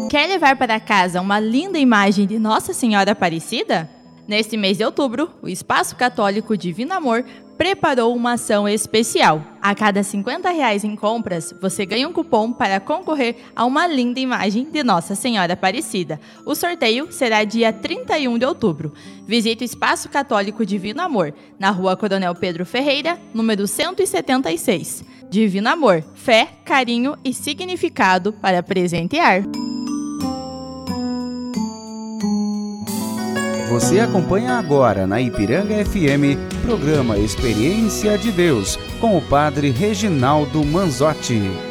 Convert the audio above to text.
Quer levar para casa uma linda imagem de Nossa Senhora Aparecida? Neste mês de outubro, o Espaço Católico Divino Amor preparou uma ação especial. A cada R$50 em compras, você ganha um cupom para concorrer a uma linda imagem de Nossa Senhora Aparecida. O sorteio será dia 31 de outubro. Visite o Espaço Católico Divino Amor, na Rua Coronel Pedro Ferreira, número 176. Divino Amor, fé, carinho e significado para presentear. Você acompanha agora na Ipiranga FM, programa Experiência de Deus, com o Padre Reginaldo Manzotti.